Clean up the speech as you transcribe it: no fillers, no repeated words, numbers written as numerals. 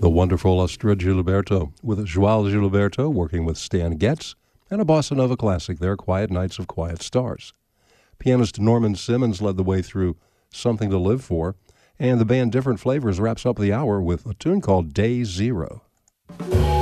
the wonderful Astrud Gilberto, with Joao Gilberto working with Stan Getz, and a bossa nova classic there, Quiet Nights of Quiet Stars. Pianist Norman Simmons led the way through Something to Live For, and the band Different Flavors wraps up the hour with a tune called Day Zero.